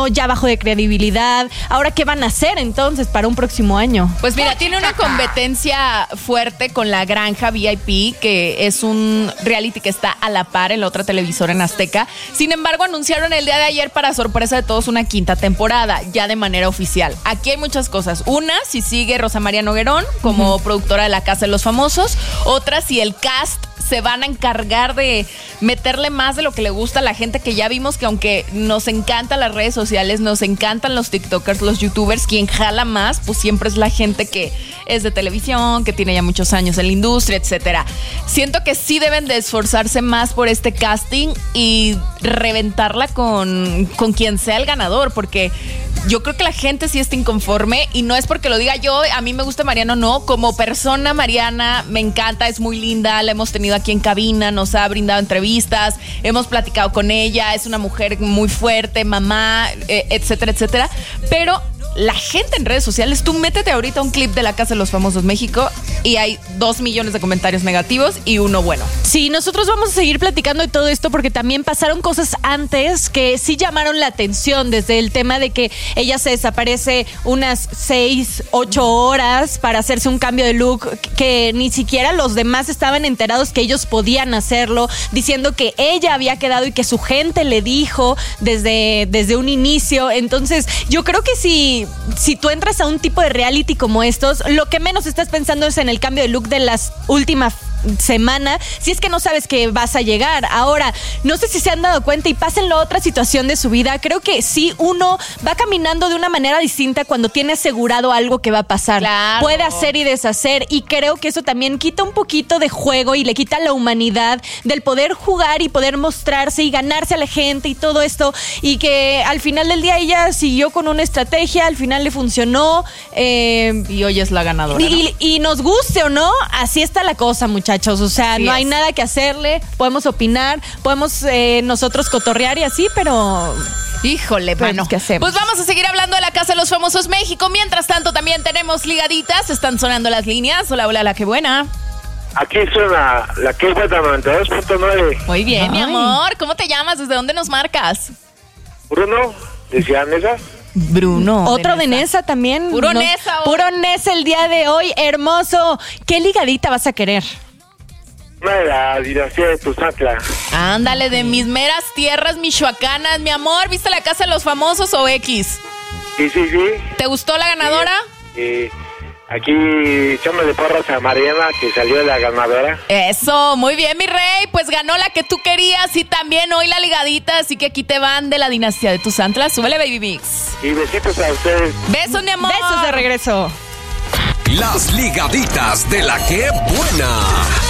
año, ya bajó de credibilidad. Ahora, ¿qué van a hacer entonces para un próximo año? Pues mira, tiene una competencia fuerte con La Granja VIP, que es un reality que está a la par en la otra televisora en Azteca. Sin embargo, anunciaron el día de ayer, para sorpresa de todos, una quinta temporada, ya de manera oficial. Aquí hay muchas cosas. Una, si sigue Rosa María Noguerón como productora de La Casa de los Famosos. Otra, si el cast se van a encargar de meterle más de lo que le gusta a la gente, que ya vimos que aunque nos encantan las redes sociales, nos encantan los TikTokers, los YouTubers, quien jala más, pues siempre es la gente que es de televisión, que tiene ya muchos años en la industria, etcétera. Siento que sí deben de esforzarse más por este casting y reventarla con quien sea el ganador, porque yo creo que la gente sí está inconforme, y no es porque lo diga yo. A mí me gusta Mariana, no. Como persona, Mariana me encanta, es muy linda, la hemos tenido aquí en cabina, nos ha brindado entrevistas, hemos platicado con ella, es una mujer muy fuerte, mamá, etcétera, etcétera. Pero la gente en redes sociales, tú métete ahorita un clip de La Casa de los Famosos México y hay 2 millones de comentarios negativos y uno bueno. Sí, nosotros vamos a seguir platicando de todo esto porque también pasaron cosas antes que sí llamaron la atención, desde el tema de que ella se desaparece unas 6, 8 horas para hacerse un cambio de look, que ni siquiera los demás estaban enterados que ellos podían hacerlo, diciendo que ella había quedado y que su gente le dijo desde un inicio. Entonces, yo creo que si tú entras a un tipo de reality como estos, lo que menos estás pensando es en el cambio de look de las últimas semana, si es que no sabes que vas a llegar. Ahora, no sé si se han dado cuenta y pásenlo a otra situación de su vida. Creo que sí, uno va caminando de una manera distinta cuando tiene asegurado algo que va a pasar. Claro. Puede hacer y deshacer, y creo que eso también quita un poquito de juego y le quita la humanidad del poder jugar y poder mostrarse y ganarse a la gente y todo esto, y que al final del día ella siguió con una estrategia, al final le funcionó, y hoy es la ganadora, ¿no? Y nos guste o no, así está la cosa, muchachos. O sea, Así no hay es. nada que hacerle, podemos opinar, podemos nosotros cotorrear y así, pero... Híjole, Pues, mano. ¿qué hacemos? Pues vamos a seguir hablando de La Casa de los Famosos México. Mientras tanto, también tenemos ligaditas. Están sonando las líneas. Hola, hola, la que buena. Aquí suena la que buena 92.9. Muy bien, mi Ay. amor. ¿Cómo te llamas? ¿Desde dónde nos marcas? Bruno, decía Nesa. Bruno. Otro de Nesa también. Puro Nesa hoy. Puro Nesa el día de hoy, hermoso. ¿Qué ligadita vas a querer? Una de la dinastía de Tuzantla. Ándale, de mis meras tierras michoacanas, mi amor. ¿Viste La Casa de los Famosos o X? Sí. ¿Te gustó la ganadora? Aquí echándole porras a Mariana, que salió la ganadora. Eso, muy bien, mi rey. Pues ganó la que tú querías y también hoy la ligadita. Así que aquí te van de la dinastía de Tuzantla. Súbele, Baby Mix. Y besitos a ustedes. Besos, mi amor. Besos de regreso. Las ligaditas de la que buena.